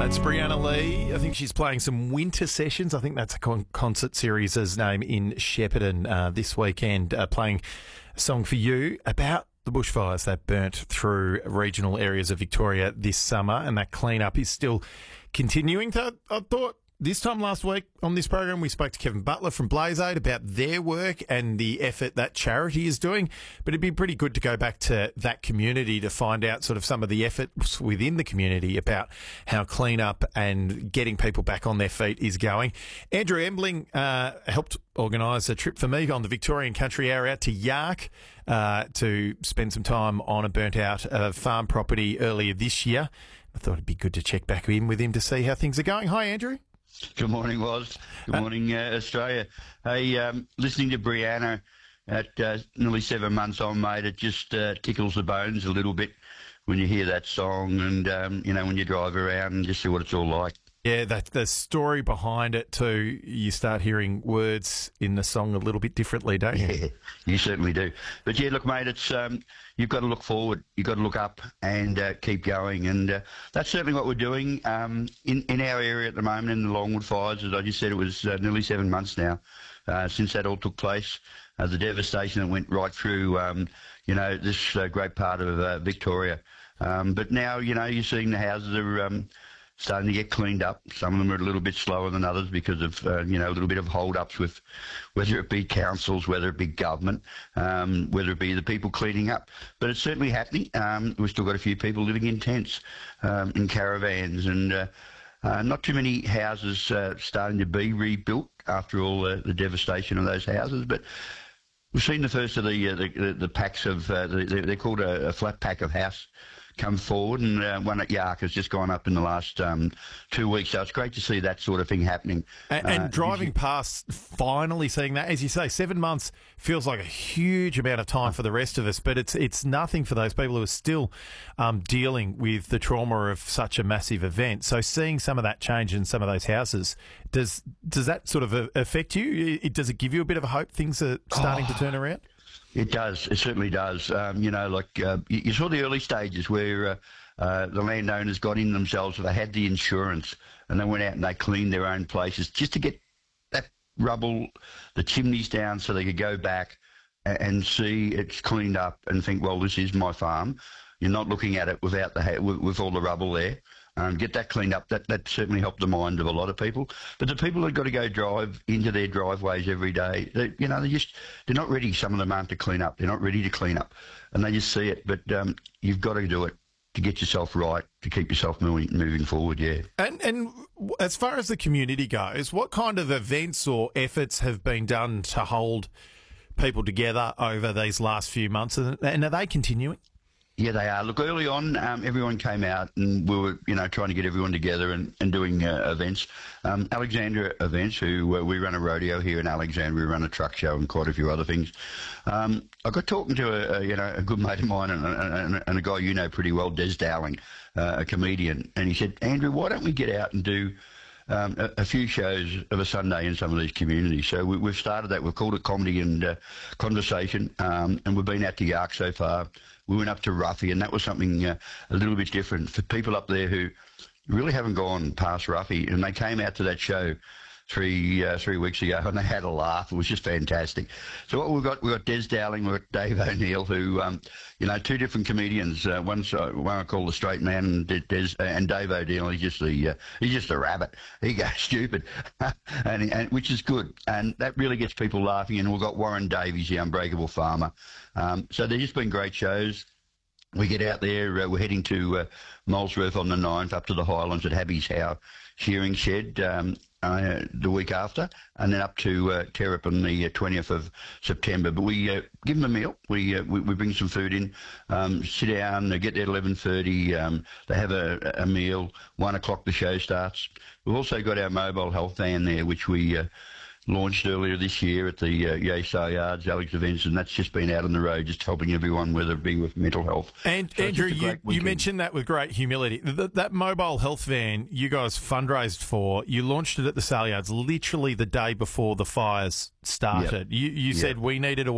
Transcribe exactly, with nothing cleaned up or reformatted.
That's Brianna Lee. I think she's playing some winter sessions. I think that's a con- concert series' name in Shepparton uh, this weekend, uh, playing a song for you about the bushfires that burnt through regional areas of Victoria this summer, and that cleanup is still continuing. So I thought this time last week on this program, we spoke to Kevin Butler from Blaze Aid about their work and the effort that charity is doing. But it'd be pretty good to go back to that community to find out sort of some of the efforts within the community about how cleanup and getting people back on their feet is going. Andrew Embling uh, helped organise a trip for me on the Victorian country area out to Yark uh, to spend some time on a burnt-out uh, farm property earlier this year. I thought it'd be good to check back in with him to see how things are going. Hi, Andrew. Good morning, Woz. Good morning, uh, Australia. Hey, um, listening to Brianna at uh, nearly seven months on, mate, it just uh, tickles the bones a little bit when you hear that song and, um, you know, when you drive around and just see what it's all like. Yeah, that the story behind it too. You start hearing words in the song a little bit differently, don't you? Yeah, you certainly do. But yeah, look, mate, it's um, you've got to look forward. You've got to look up and uh, keep going, and uh, that's certainly what we're doing um, in in our area at the moment in the Longwood fires. As I just said, it was uh, nearly seven months now uh, since that all took place. Uh, the devastation that went right through, um, you know, this uh, great part of uh, Victoria. Um, but now, you know, you're seeing the houses are. Um, starting to get cleaned up. Some of them are a little bit slower than others because of, uh, you know, a little bit of hold-ups with whether it be councils, whether it be government, um, whether it be the people cleaning up. But it's certainly happening. Um, we've still got a few people living in tents, um, in caravans, and uh, uh, not too many houses uh, starting to be rebuilt after all uh, the devastation of those houses. But we've seen the first of the uh, the, the, the packs of, uh, the, they're called a, a flat pack of house, come forward, and uh, one at Yark has just gone up in the last um, two weeks. So it's great to see that sort of thing happening. And, and uh, driving you, past, finally seeing that, as you say, seven months feels like a huge amount of time for the rest of us, but it's it's nothing for those people who are still um, dealing with the trauma of such a massive event. So seeing some of that change in some of those houses, does does that sort of affect you? It, does it give you a bit of a hope things are starting oh. to turn around? It does. It certainly does. Um, you know, like uh, you, you saw the early stages where uh, uh, the landowners got in themselves. They had the insurance, and they went out and they cleaned their own places just to get that rubble, the chimneys down, so they could go back and, and see it's cleaned up and think, well, this is my farm. You're not looking at it without the with, with all the rubble there. Um, get that cleaned up. That that certainly helped the mind of a lot of people. But the people that got to go drive into their driveways every day, they, you know, they just they're not ready. Some of them aren't to clean up. They're not ready to clean up, and they just see it. But um, you've got to do it to get yourself right, to keep yourself moving moving forward. Yeah. And and as far as the community goes, what kind of events or efforts have been done to hold people together over these last few months, and, and are they continuing? Yeah, they are. Look, early on, um, everyone came out and we were, you know, trying to get everyone together and, and doing uh, events. Um, Alexandra Events, who uh, we run a rodeo here in Alexandra, we run a truck show and quite a few other things. Um, I got talking to a, a, you know, a good mate of mine and, and, and a guy you know pretty well, Des Dowling, uh, a comedian, and he said, Andrew, why don't we get out and do Um, a, a few shows of a Sunday in some of these communities. So we, we've started that. We've called it Comedy and uh, Conversation, um, and we've been out to Yark so far. We went up to Ruffy, and that was something uh, a little bit different for people up there who really haven't gone past Ruffy, and they came out to that show three uh, three weeks ago, and they had a laugh. It was just fantastic. So what we've got, we've got Des Dowling, we've got Dave O'Neill, who, um, you know, two different comedians. Uh, one's uh, one I call the straight man, and Des uh, and Dave O'Neill. He's just the uh, he's just a rabbit. He goes stupid, and, and which is good, and that really gets people laughing. And we've got Warren Davies, the Unbreakable Farmer. Um, so they've just been great shows. We get out there, uh, we're heading to uh, Molesworth on the ninth, up to the Highlands at Happy's Howe shearing shed um, uh, the week after, and then up to uh, Terrap on the uh, twentieth of September. But we uh, give them a meal, we, uh, we we bring some food in, um, sit down, they get there at eleven thirty, um, they have a, a meal, one o'clock the show starts. We've also got our mobile health van there, which we uh, launched earlier this year at the uh, Yay Star Yards, Alex Events, and that's just been out on the road, just helping everyone, whether it be with mental health. And so Andrew, you, you mentioned that with great humility. That, that mobile health van you guys fundraised for, you launched it at the Sale Yards literally the day before the fires started. Yep. You, you yep. said we needed a